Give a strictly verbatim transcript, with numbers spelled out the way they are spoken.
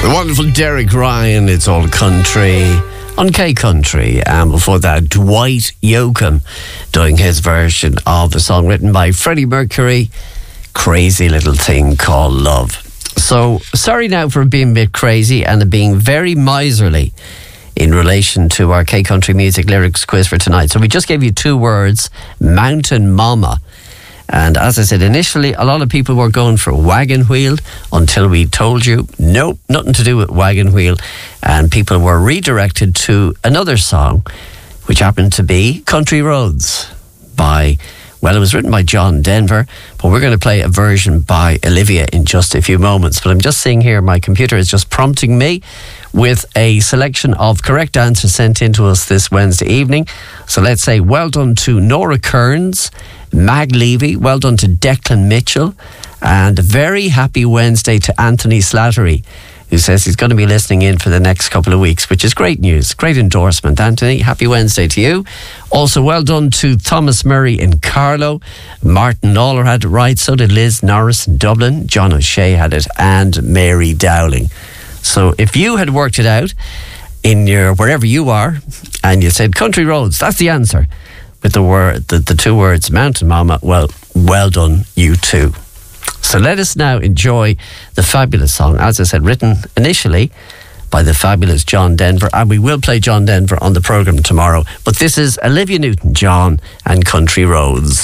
The wonderful Derek Ryan, It's All Country, on K Country. And before that, Dwight Yoakam doing his version of the song written by Freddie Mercury, Crazy Little Thing Called Love. So, sorry now for being a bit crazy and being very miserly in relation to our K Country Music Lyrics quiz for tonight. So we just gave you two words, Mountain Mama. And as I said initially, a lot of people were going for Wagon Wheel until we told you, nope, nothing to do with Wagon Wheel. And people were redirected to another song, which happened to be Country Roads by, well, it was written by John Denver, but we're going to play a version by Olivia in just a few moments. But I'm just seeing here, my computer is just prompting me with a selection of correct answers sent in to us this Wednesday evening. So let's say well done to Nora Kearns, Mag Levy, well done to Declan Mitchell, and a very happy Wednesday to Anthony Slattery, who says he's going to be listening in for the next couple of weeks, which is great news. Great endorsement, Anthony. Happy Wednesday to you. Also, well done to Thomas Murray in Carlow. Martin Lawler had it right. So did Liz Norris in Dublin. John O'Shea had it, and Mary Dowling. So if you had worked it out in your wherever you are, and you said Country Roads, that's the answer, with the word, the, the two words Mountain Mama, well, well done, you too. So let us now enjoy the fabulous song, as I said, written initially by the fabulous John Denver, and we will play John Denver on the programme tomorrow. But this is Olivia Newton-John and Country Roads.